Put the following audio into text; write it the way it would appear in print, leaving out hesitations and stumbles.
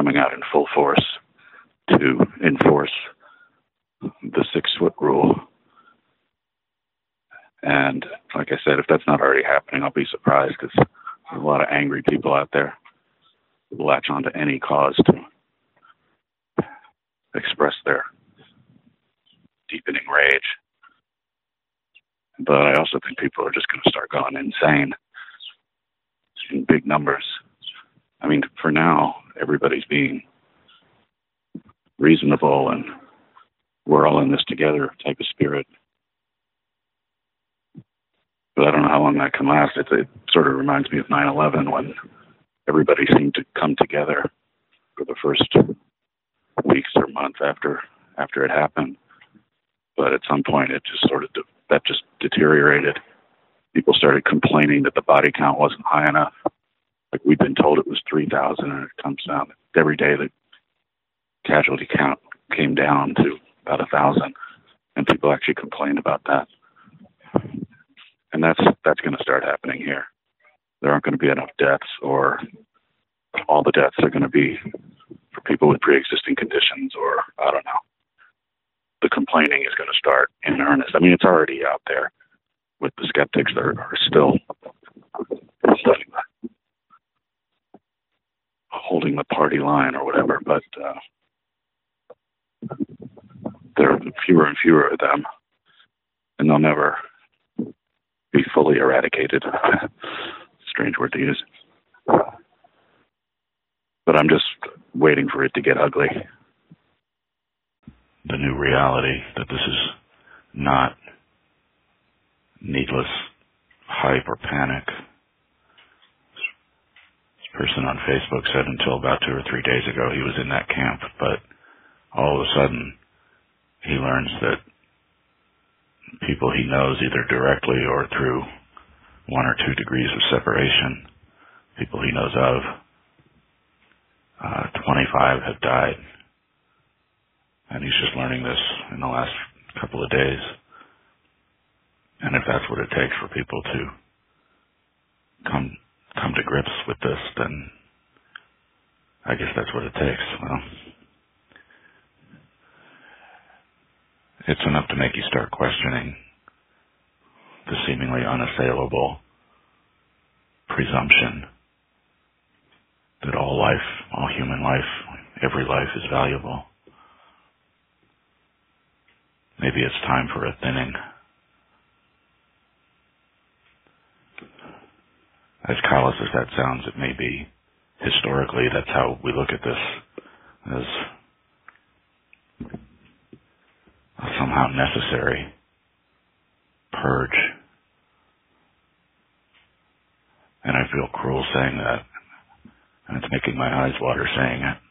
coming out in full force to enforce the 6-foot rule. And like I said, if that's not already happening, I'll be surprised, because there's a lot of angry people out there who latch onto any cause to express their deepening rage. But I also think people are just going to start going insane in big numbers. I mean, for now, everybody's being reasonable and we're all in this together type of spirit. But I don't know how long that can last. It sort of reminds me of 9/11, when everybody seemed to come together for the first weeks or months after it happened. But at some point, it just sort of that just deteriorated. People started complaining that the body count wasn't high enough. Like, we've been told it was 3,000, and it comes down every day. The casualty count came down to about 1,000, and people actually complained about that. And that's going to start happening here. There aren't going to be enough deaths, or all the deaths are going to be for people with pre-existing conditions, or I don't know. The complaining is going to start in earnest. I mean, it's already out there with the skeptics that are still holding the party line or whatever, but there are fewer and fewer of them, and they'll never be fully eradicated. Strange word to use. But I'm just waiting for it to get ugly. The new reality that this is not needless hype or panic. This person on Facebook said until about 2 or 3 days ago he was in that camp, but all of a sudden he learns that people he knows, either directly or through 1 or 2 degrees of separation, people he knows of, 25 have died. And he's just learning this in the last couple of days. And if that's what it takes for people to come to grips with this, then I guess that's what it takes. Well, it's enough to make you start questioning the seemingly unassailable presumption that all life, all human life, every life is valuable. Maybe it's time for a thinning. As callous as that sounds, it may be. Historically, that's how we look at this, as a somehow necessary purge. And I feel cruel saying that, and it's making my eyes water saying it.